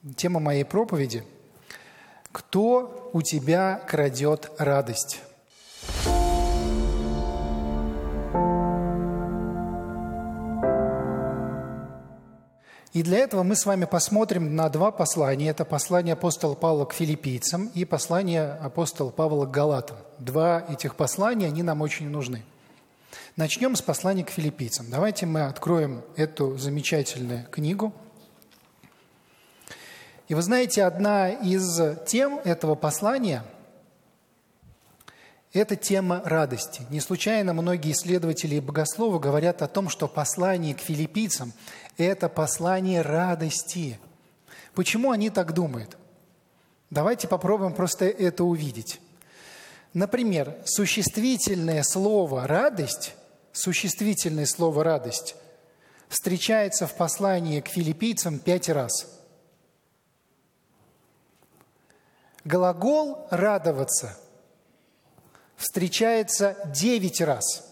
Тема моей проповеди – «Кто у тебя крадет радость?». И для этого мы с вами посмотрим на два послания. Это послание апостола Павла к филиппийцам и послание апостола Павла к галатам. Два этих послания, они нам очень нужны. Начнем с послания к филиппийцам. Давайте мы откроем эту замечательную книгу. И вы знаете, одна из тем этого послания – это тема радости. Не случайно многие исследователи и богословы говорят о том, что послание к филиппийцам – это послание радости. Почему они так думают? Давайте попробуем просто это увидеть. Например, существительное слово «радость» встречается в послании к филиппийцам 5 раз. Глагол «радоваться» встречается 9 раз.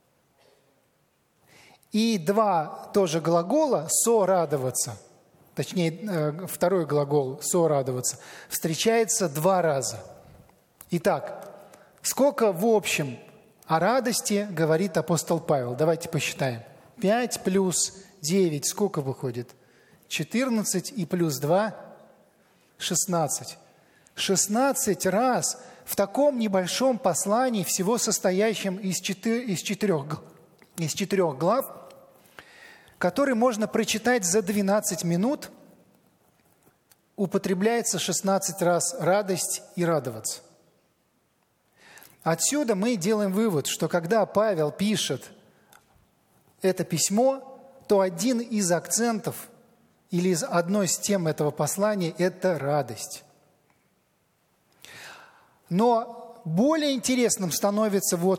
И два тоже глагола «сорадоваться», точнее, второй глагол «сорадоваться» встречается 2 раза. Итак, сколько в общем о радости говорит апостол Павел? Давайте посчитаем. 5 плюс 9 сколько выходит? 14 и плюс 2 – 16. 16 раз в таком небольшом послании, всего состоящем из 4 глав, который можно прочитать за 12 минут, употребляется 16 раз радость и радоваться. Отсюда мы делаем вывод, что когда Павел пишет это письмо, то один из акцентов или одной из тем этого послания – это радость. Но более интересным становится вот